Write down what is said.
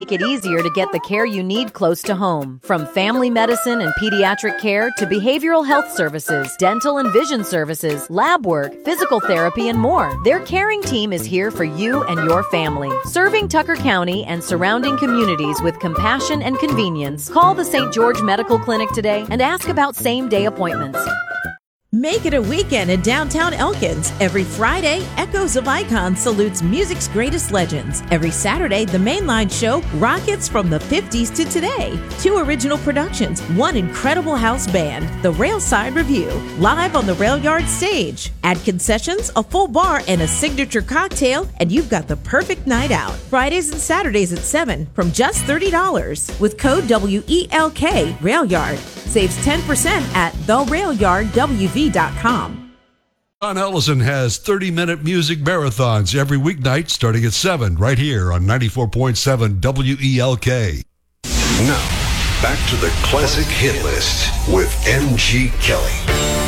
make it easier to get the care you need close to home. From family medicine and pediatric care to behavioral health services, dental and vision services, lab work, physical therapy, and more, their caring team is here for you and your family. Serving Tucker County and surrounding communities with compassion and convenience, call the St. George Medical Clinic today and ask about same-day appointments. Make it a weekend in downtown Elkins. Every Friday, Echoes of Icon salutes music's greatest legends. Every Saturday, the Mainline show rockets from the 50s to today. 2 original productions, 1 incredible house band, the Railside Review, live on the Rail Yard stage. Add concessions, a full bar, and a signature cocktail, and you've got the perfect night out. Fridays and Saturdays at 7 from just $30. With code WELK, Rail Yard. Saves 10% at therailyardwv.com. John Ellison has 30-minute music marathons every weeknight starting at 7 right here on 94.7 WELK. Now, back to the classic hit list with M.G. Kelly.